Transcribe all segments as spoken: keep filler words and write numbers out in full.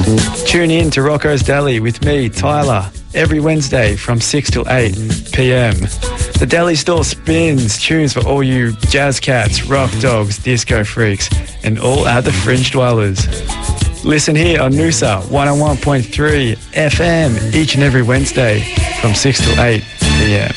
Tune in to Rocco's Deli with me, Tyler, every Wednesday from six till eight p m. The Deli Store spins tunes for all you jazz cats, rock dogs, disco freaks, and all other fringe dwellers. Listen here on Noosa one oh one point three F M each and every Wednesday from six till eight p m.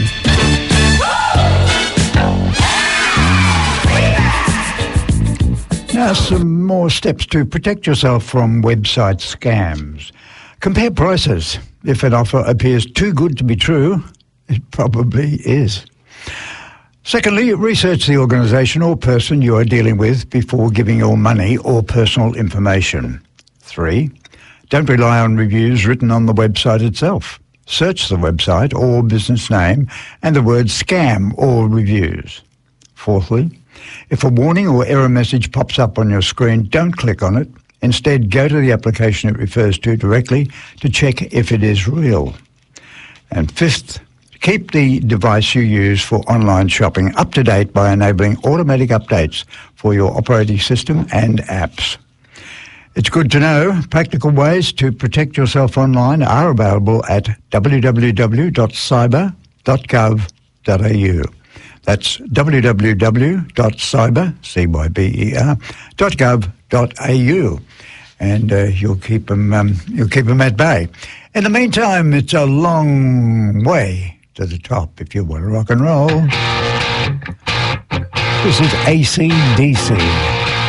Now, some more steps to protect yourself from website scams. Compare prices. If an offer appears too good to be true, it probably is. Secondly, research the organisation or person you are dealing with before giving your money or personal information. Three, don't rely on reviews written on the website itself. Search the website or business name and the word scam or reviews. Fourthly, if a warning or error message pops up on your screen, don't click on it. Instead, go to the application it refers to directly to check if it is real. And fifth, keep the device you use for online shopping up to date by enabling automatic updates for your operating system and apps. It's good to know practical ways to protect yourself online are available at w w w dot cyber dot gov dot a u. That's w w w dot cyber, C Y B E R, dot gov dot a u, and uh, you'll keep them um, you'll keep them at bay. In the meantime, it's a long way to the top if you want to rock and roll. This is A C D C.